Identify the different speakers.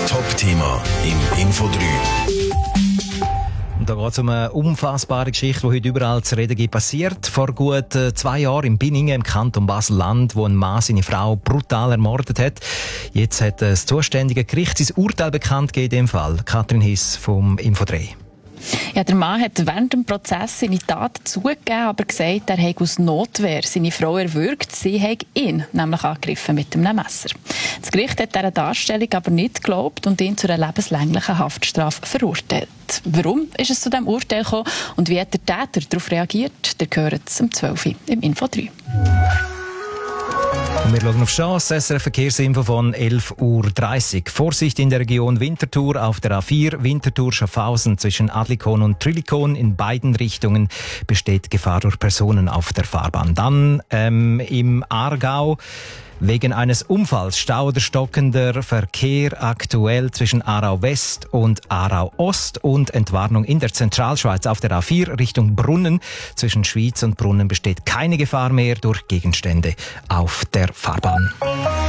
Speaker 1: Top-Thema im Info 3.
Speaker 2: Und da geht es um eine unfassbare Geschichte, die heute überall zu reden gibt. Passiert vor gut 2 Jahren in Binningen im Kanton Basel-Land, wo ein Mann seine Frau brutal ermordet hat. Jetzt hat das zuständige Gericht sein Urteil bekannt gegeben in dem Fall. Katrin Hiss vom Info 3.
Speaker 3: Ja, der Mann hat während dem Prozess seine Tat zugegeben, aber gesagt, er habe aus Notwehr seine Frau erwürgt. Sie habe ihn nämlich angegriffen mit einem Messer. Das Gericht hat dieser Darstellung aber nicht geglaubt und ihn zu einer lebenslänglichen Haftstrafe verurteilt. Warum ist es zu diesem Urteil gekommen und wie hat der Täter darauf reagiert? Ihr hört es um 12 Uhr im Info 3.
Speaker 2: Und wir schauen auf Chance, SRF Verkehrsinfo von 11.30 Uhr. Vorsicht in der Region Winterthur auf der A4, Winterthur-Schaffhausen zwischen Adlikon und Trülikon. In beiden Richtungen besteht Gefahr durch Personen auf der Fahrbahn. Dann im Aargau. Wegen eines Unfalls stauender stockender Verkehr aktuell zwischen Aarau West und Aarau Ost und Entwarnung in der Zentralschweiz auf der A4 Richtung Brunnen. Zwischen Schwyz und Brunnen besteht keine Gefahr mehr durch Gegenstände auf der Fahrbahn.